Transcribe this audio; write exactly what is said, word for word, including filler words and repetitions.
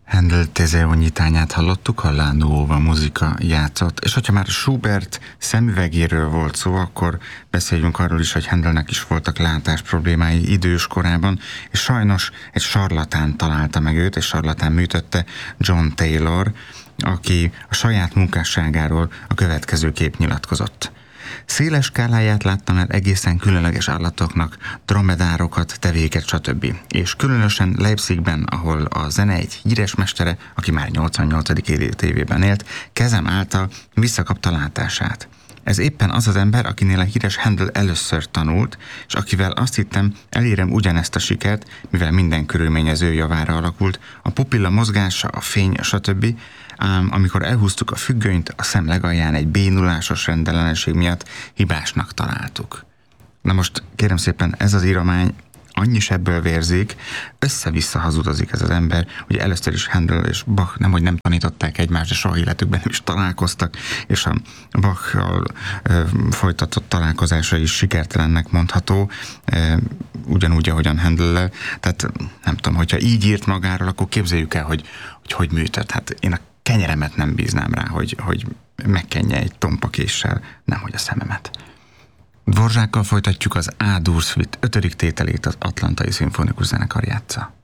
Handel Teseo nyitányát hallottuk, a La Nuova Musica játszott, és hogyha már Schubert szemüvegéről volt szó, akkor beszéljünk arról is, hogy Handelnek is voltak látás problémái idős korában, és sajnos egy sarlatán találta meg őt, és sarlatán műtötte, John Taylor, aki a saját munkásságáról a következő kép nyilatkozott. Széles skáláját láttam el egészen különleges állatoknak, dromedárokat, tevéket, stb. És különösen Leipzigben, ahol a zene egy híres mestere, aki már nyolcvannyolcadik évében élt, kezem által visszakapta látását. Ez éppen az az ember, akinél a híres Handel először tanult, és akivel azt hittem, elérem ugyanezt a sikert, mivel minden körülmény az ő javára alakult, a pupilla mozgása, a fény, stb., ám amikor elhúztuk a függönyt, a szem legalján egy bénulásos rendellenesség miatt hibásnak találtuk. Na most kérem szépen, ez az íromány annyi sebből vérzik, össze-vissza hazudozik ez az ember, hogy először is Handel és Bach nemhogy nem tanították egymást, de soha életükben nem is találkoztak, és a Bach-kal e, folytatott találkozása is sikertelennek mondható, e, ugyanúgy, ahogyan Handellel. Tehát nem tudom, hogyha így írt magáról, akkor képzeljük el, hogy hogy, hogy műtött. Hát én a kenyeremet nem bíznám rá, hogy, hogy megkenje egy tompa késsel, nemhogy a szememet. Dvořákkal folytatjuk az A-dur Suite ötödik tételét, az Atlantai Szimfonikus Zenekar játsza.